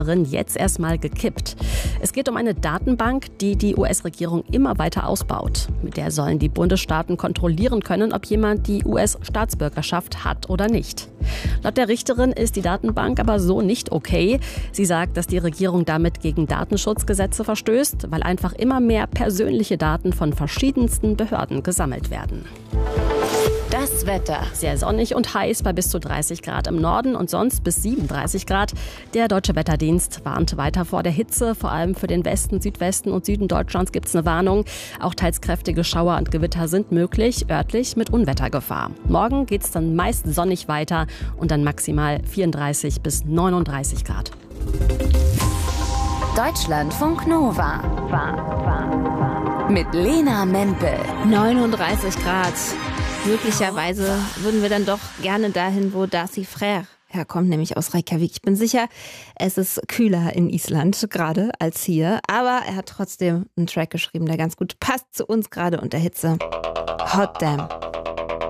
jetzt erstmal gekippt. Es geht um eine Datenbank, die die US-Regierung immer weiter ausbaut. Mit der sollen die Bundesstaaten kontrollieren können, ob jemand die US-Staatsbürgerschaft hat oder nicht. Laut der Richterin ist die Datenbank aber so nicht okay. Sie sagt, dass die Regierung damit gegen Datenschutzgesetze verstößt, weil einfach immer mehr persönliche Daten von verschiedensten Behörden gesammelt werden. Das Wetter. Sehr sonnig und heiß bei bis zu 30 Grad im Norden und sonst bis 37 Grad. Der Deutsche Wetterdienst warnt weiter vor der Hitze. Vor allem für den Westen, Südwesten und Süden Deutschlands gibt es eine Warnung. Auch teils kräftige Schauer und Gewitter sind möglich, örtlich mit Unwettergefahr. Morgen geht es dann meist sonnig weiter und dann maximal 34 bis 39 Grad. Deutschlandfunk Nova. Mit Lena Mempel. 39 Grad. Möglicherweise würden wir dann doch gerne dahin, wo Darcy Frère herkommt, nämlich aus Reykjavik. Ich bin sicher, es ist kühler in Island gerade als hier. Aber er hat trotzdem einen Track geschrieben, der ganz gut passt zu uns gerade und der Hitze. Hot Damn.